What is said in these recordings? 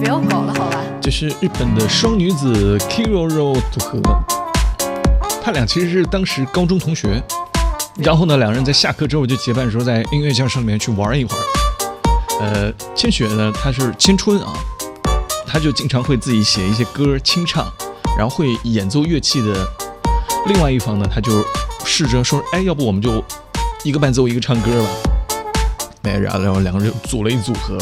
不要搞了好吧。 这是日本的双女子 Kiroro 组合，他俩其实是当时高中同学，然后呢，两人在下课之后就结伴说在音乐教室里面去玩一会儿。千雪呢，她是千春啊，她就经常会自己写一些歌清唱，然后会演奏乐器的。另外一方呢，他就试着说，哎，要不我们就一个伴奏一个唱歌吧。然后两个人就组了一组合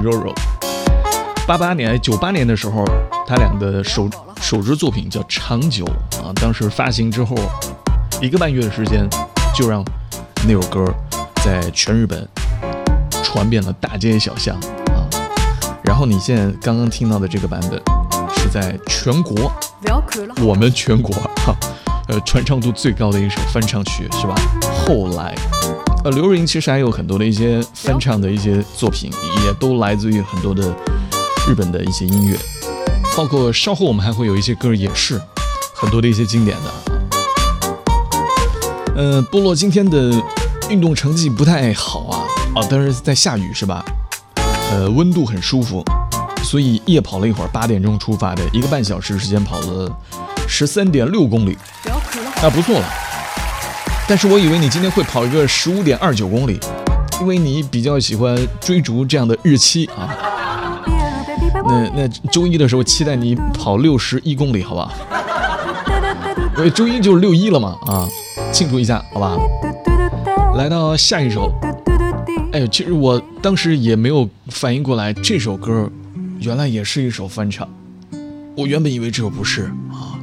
Kiroro。98年的时候，他俩的首支作品叫《长久》啊，当时发行之后1个半月的时间，就让那首歌在全日本传遍了大街小巷啊。然后你现在刚刚听到的这个版本是在全国，我们全国传唱度最高的一首翻唱曲是吧？后来刘若英其实还有很多的一些翻唱的一些作品，也都来自于很多的日本的一些音乐，包括稍后我们还会有一些歌也是很多的一些经典的。部落今天的运动成绩不太好啊，当然是在下雨是吧？温度很舒服，所以夜跑了一会儿，8点钟出发的，1个半小时时间跑了13.6公里，不错了。但是我以为你今天会跑一个15.29公里，因为你比较喜欢追逐这样的日期啊。那周一的时候期待你跑61公里，好吧？周一就是61了嘛，庆祝一下，好吧？来到下一首，其实我当时也没有反应过来，这首歌原来也是一首翻唱。我原本以为这首不是啊。